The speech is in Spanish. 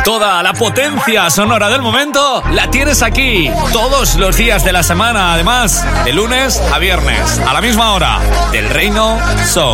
Toda la potencia sonora del momento la tienes aquí todos los días de la semana, además, de lunes a viernes, a la misma hora, del Reino Show.